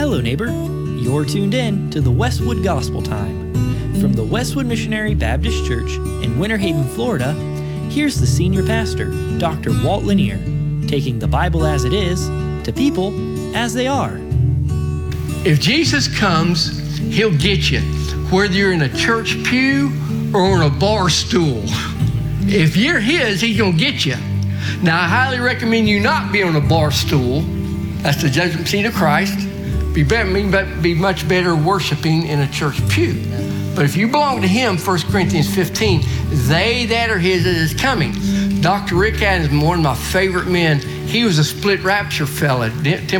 Hello, neighbor. You're tuned in to the Westwood Gospel Time. From the Westwood Missionary Baptist Church in Winter Haven, Florida, here's the senior pastor, Dr. Walt Lanier, taking the Bible as it is to people as they are. If Jesus comes, he'll get you, whether you're in a church pew or on a bar stool. If you're his, he's going to get you. Now, I highly recommend you not be on a bar stool. That's the judgment seat of Christ. Be much better worshiping in a church pew. But if you belong to him, 1 Corinthians 15, they that are his is coming. Dr. Rick Adams, one of my favorite men, he was a split rapture fella.